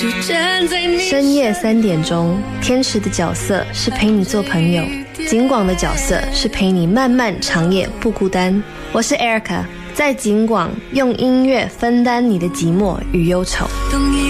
深夜3点钟，天池的角色是陪你做朋友，景广的角色是陪你漫漫长夜不孤单。我是 Erica， 在景广用音乐分担你的寂寞与忧愁。